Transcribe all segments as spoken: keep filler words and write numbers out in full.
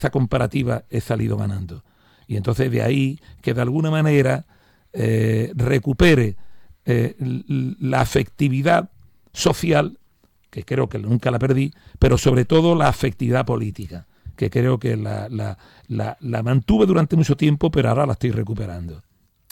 esta comparativa he salido ganando. Y entonces de ahí que de alguna manera eh, recupere eh, la afectividad social, que creo que nunca la perdí, pero sobre todo la afectividad política, que creo que la, la, la, la mantuve durante mucho tiempo, pero ahora la estoy recuperando.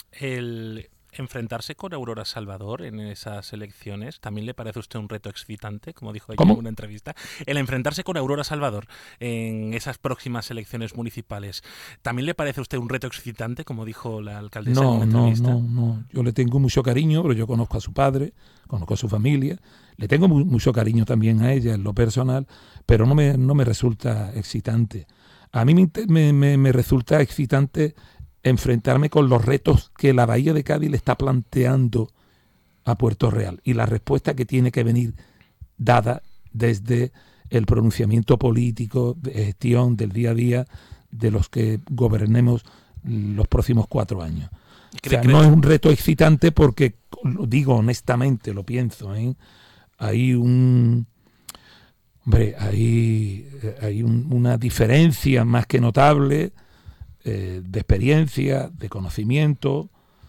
El enfrentarse con Aurora Salvador en esas elecciones, ¿también le parece a usted un reto excitante, como dijo ella ¿Cómo? en una entrevista? El enfrentarse con Aurora Salvador en esas próximas elecciones municipales, ¿también le parece a usted un reto excitante, como dijo la alcaldesa No, en una no, entrevista? no, no. Yo le tengo mucho cariño, pero yo conozco a su padre, conozco a su familia, le tengo mu- mucho cariño también a ella en lo personal, pero no me, no me resulta excitante. A mí me, inte- me, me, me resulta excitante enfrentarme con los retos que la Bahía de Cádiz le está planteando a Puerto Real y la respuesta que tiene que venir dada desde el pronunciamiento político, de gestión del día a día de los que gobernemos los próximos cuatro años. O sea, no es un reto excitante porque, lo digo honestamente, lo pienso, ¿eh? Hay un... Hombre, hay, hay un, una diferencia más que notable eh, de experiencia, de conocimiento,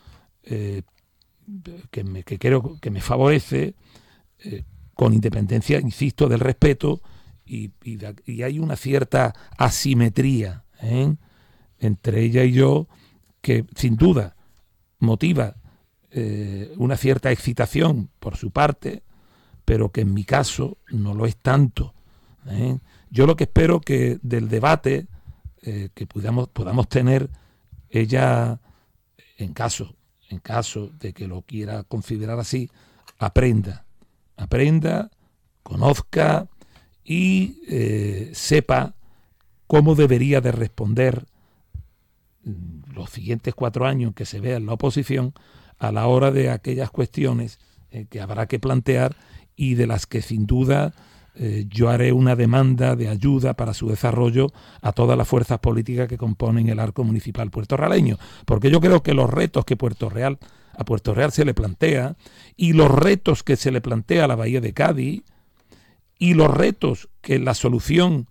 eh, que, me, que creo que me favorece, eh, con independencia, insisto, del respeto, y, y, de, y hay una cierta asimetría ¿eh? entre ella y yo que sin duda motiva eh, una cierta excitación por su parte, pero que en mi caso no lo es tanto. ¿eh? Yo lo que espero que del debate eh, que podamos, podamos tener, ella, en caso, en caso de que lo quiera considerar así, aprenda, aprenda, conozca y eh, sepa cómo debería de responder los siguientes cuatro años que se vea en la oposición a la hora de aquellas cuestiones eh, que habrá que plantear y de las que sin duda eh, yo haré una demanda de ayuda para su desarrollo a todas las fuerzas políticas que componen el arco municipal puertorrealeño, porque yo creo que los retos que Puerto Real, a Puerto Real se le plantea y los retos que se le plantea a la Bahía de Cádiz y los retos que la solución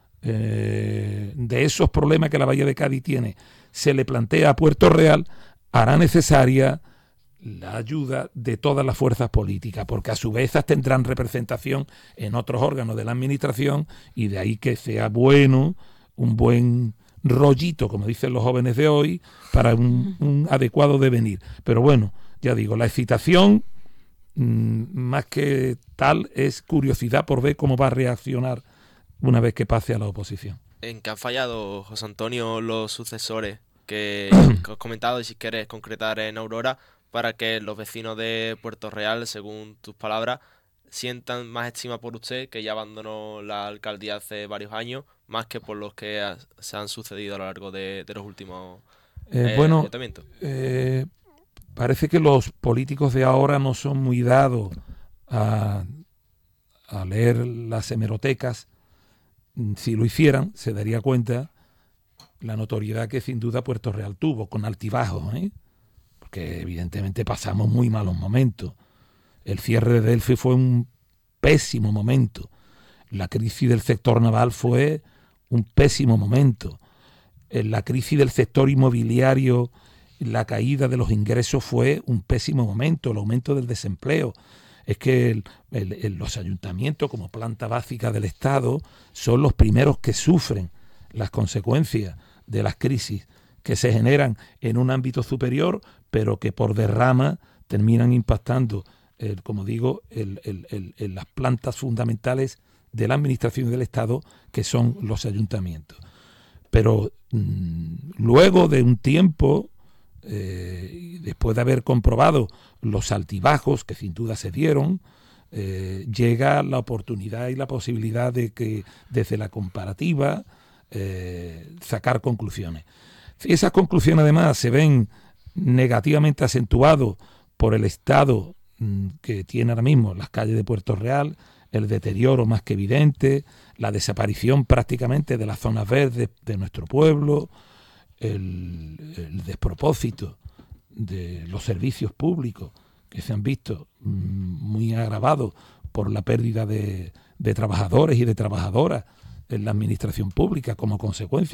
eh, de esos problemas que la Bahía de Cádiz tiene se le plantea a Puerto Real, hará necesaria la ayuda de todas las fuerzas políticas, porque a su vez tendrán representación en otros órganos de la administración y de ahí que sea bueno, un buen rollito, como dicen los jóvenes de hoy, para un, un adecuado devenir. Pero bueno, ya digo, la excitación, mmm, más que tal, es curiosidad por ver cómo va a reaccionar una vez que pase a la oposición. ¿En qué han fallado, José Antonio, los sucesores que, que has comentado, y si quieres concretar en Aurora, para que los vecinos de Puerto Real, según tus palabras, sientan más estima por usted, que ya abandonó la alcaldía hace varios años, más que por los que ha, se han sucedido a lo largo de, de los últimos eh, eh, bueno, ayuntamientos? Eh, parece que los políticos de ahora no son muy dados a, a leer las hemerotecas. Si lo hicieran, se daría cuenta la notoriedad que sin duda Puerto Real tuvo, con altibajos, ¿eh? Porque evidentemente pasamos muy malos momentos. El cierre de Delphi fue un pésimo momento. La crisis del sector naval fue un pésimo momento. La crisis del sector inmobiliario, la caída de los ingresos fue un pésimo momento. El aumento del desempleo. Es que el, el, el, los ayuntamientos, como planta básica del Estado, son los primeros que sufren las consecuencias de las crisis que se generan en un ámbito superior, pero que por derrama terminan impactando, eh, como digo, en el, el, el, las plantas fundamentales de la administración del Estado, que son los ayuntamientos. Pero mmm, luego de un tiempo, eh, después de haber comprobado los altibajos que sin duda se dieron, eh, llega la oportunidad y la posibilidad de que desde la comparativa eh, sacar conclusiones. Si esas conclusiones además se ven negativamente acentuadas por el estado mmm, que tiene ahora mismo las calles de Puerto Real, el deterioro más que evidente, la desaparición prácticamente de las zonas verdes de nuestro pueblo, el, el despropósito de los servicios públicos que se han visto mmm, muy agravados por la pérdida de, de trabajadores y de trabajadoras en la administración pública como consecuencia